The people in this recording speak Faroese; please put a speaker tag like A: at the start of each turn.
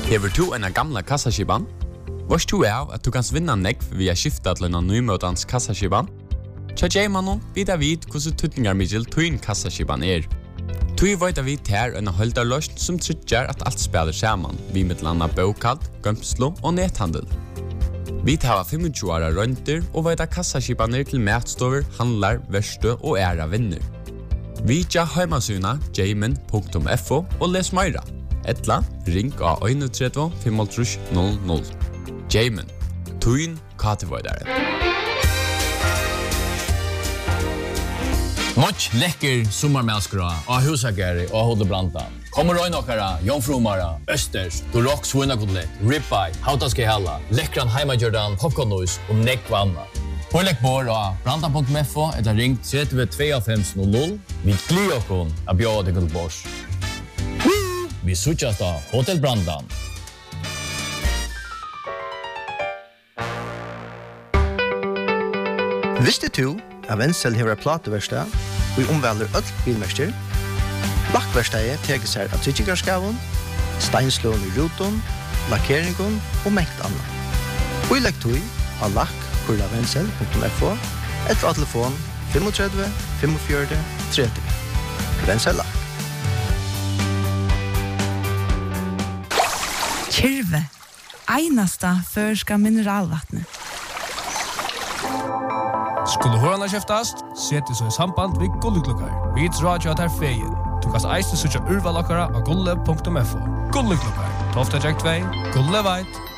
A: Hever du en gamla kassaskipan? Vars du at du kan vinna nekv via skifta til en nymøtans kassaskipan? Tja Jaymanon vidar vid hvordan tutningar middel tuin kassaskipan Tui veit vi ter en holdarløst som tryggjar at alt spiller saman, vi med landa bokald, gømslo og nethandel. Vi tar 25 åra rønter og veit kassaskipaner til matstover, handlar, verste og æra vinner. Vi tja heimasuna jayman.fo og les meira. Etla, ring av 31 35 00. Jayman, tuin katevoidare.
B: Much lekker sommarmälskra av husageri og hodebranta. Kommer røyne okkara, jomfrumara, østers, dorok svinnakodlet, ribeye, hautaske hella, lekkran heimagjørdan, popcornnois og nekvanna. Pålegg bor av branta.fo etter ring 32 Vi glir okkon av bjøde til bors. Vi sutjas da Hotel Brandan.
C: Visste du at Wenzel hever plateverkstad og omvelder øll bilmester? Lakkverkstadet teker seg av tryggingarskaven, steinslån i ruton, lakkeringen og mengt annet. Og i lekktøy av lakk.wenzel.fo etter av telefon 35 45 30. Wenzel Lakk.
D: Kyrve, einasta førska mineralvattnet.
E: Skulle hørna kjeftast, seti så i samband vid Gulleklokkar. Vi drar jo at her feien. Du kan eiste sutja urvalokkara av gulle.fo. Gulleklokkar, 12. 2, Gulle veit,